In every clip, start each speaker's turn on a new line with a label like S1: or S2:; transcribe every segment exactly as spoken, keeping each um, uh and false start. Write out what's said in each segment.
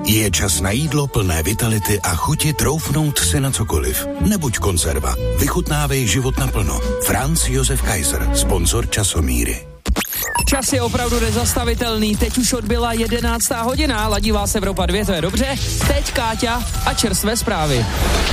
S1: Je čas na jídlo plné vitality a chuti troufnout si na cokoliv. Nebuď konzerva. Vychutnávej život naplno. Franz Josef Kaiser, sponzor Časomíry.
S2: Čas je opravdu nezastavitelný, teď už odbyla jedenáctá hodina, ladí vás Evropa dva, to je dobře. Teď Káťa a čerstvé zprávy.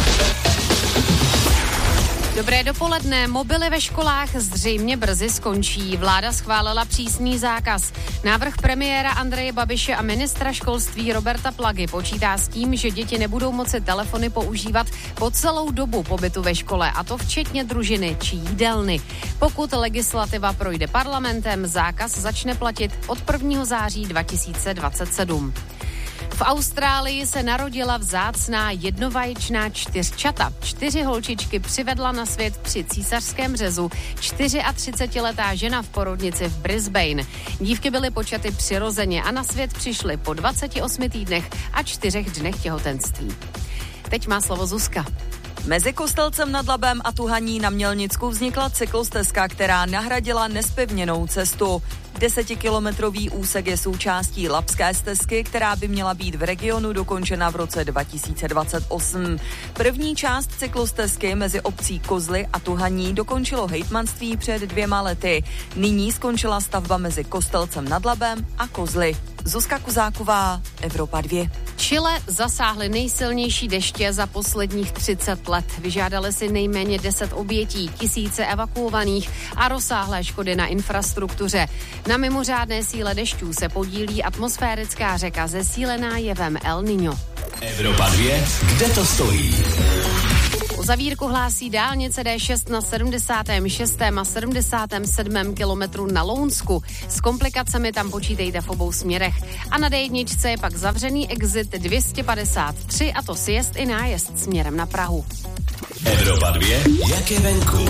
S3: Dobré dopoledne. Mobily ve školách zřejmě brzy skončí. Vláda schválila přísný zákaz. Návrh premiéra Andreje Babiše a ministra školství Roberta Plagy počítá s tím, že děti nebudou moci telefony používat po celou dobu pobytu ve škole, a to včetně družiny či jídelny. Pokud legislativa projde parlamentem, zákaz začne platit od prvního září dva tisíce dvacet sedm. V Austrálii se narodila vzácná jednovaječná čtyřčata. Čtyři holčičky přivedla na svět při císařském řezu třiatřicetiletá žena v porodnici v Brisbane. Dívky byly počaty přirozeně a na svět přišly po dvaceti osmi týdnech a čtyřech dnech těhotenství. Teď má slovo Zuzka.
S4: Mezi Kostelcem nad Labem a Tuhaní na Mělnicku vznikla cyklostezka, která nahradila nezpevněnou cestu. Desetikilometrový úsek je součástí labské stezky, která by měla být v regionu dokončena v roce dva tisíce dvacet osm. První část cyklostezky mezi obcí Kozly a Tuhaní dokončilo hejtmanství před dvěma lety. Nyní skončila stavba mezi Kostelcem nad Labem a Kozly. Zuzka Kuzáková, Evropa dva.
S3: Chile zasáhly nejsilnější deště za posledních třicet let. Vyžádali si nejméně deset obětí, tisíce evakuovaných a rozsáhlé škody na infrastruktuře. Na mimořádné síle dešťů se podílí atmosférická řeka zesílená jevem El Niño.
S5: Evropa dva, kde to stojí?
S3: Uzavírku hlásí dálnice D šest na sedmdesátém šestém a sedmdesátém sedmém kilometru na Lounsku. S komplikacemi tam počítejte v obou směrech. A na D jedna je pak zavřený exit dvě stě padesát tři, a to sjezd i nájezd směrem na Prahu.
S5: Evropa dva, jak je venku?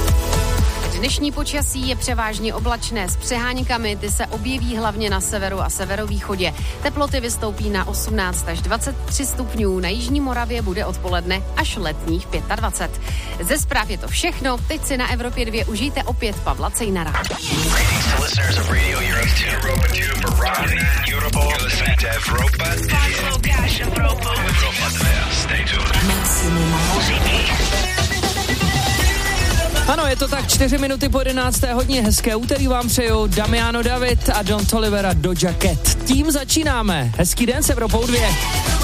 S3: Dnešní počasí je převážně oblačné s přeháňkami, ty se objeví hlavně na severu a severovýchodě. Teploty vystoupí na osmnáct až dvacet tři stupňů, na jižní Moravě bude odpoledne až letních dvacet pět. Ze zpráv je to všechno, teď si na Evropě dva užijte opět Pavla Cejnara.
S2: Ano, je to tak, čtyři minuty po jedenácté hodině, hezké úterý vám přeju Damiano David a Don Tolivera Doja Cat. Tím začínáme, hezký den s Evropou dva.